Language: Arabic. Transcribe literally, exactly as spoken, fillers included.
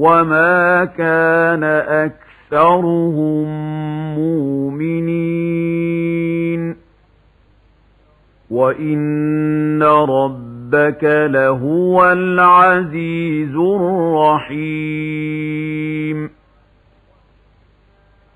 وما كان أكثرهم مؤمنين وإن ربك لهو العزيز الرحيم.